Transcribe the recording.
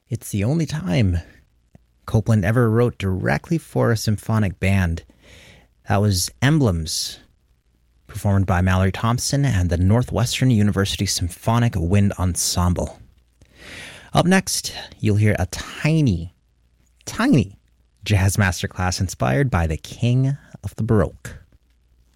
It's the only time Copland ever wrote directly for a symphonic band. That was Emblems, performed by Mallory Thompson and the Northwestern University Symphonic Wind Ensemble. Up next, you'll hear a tiny jazz masterclass inspired by the King of the Baroque.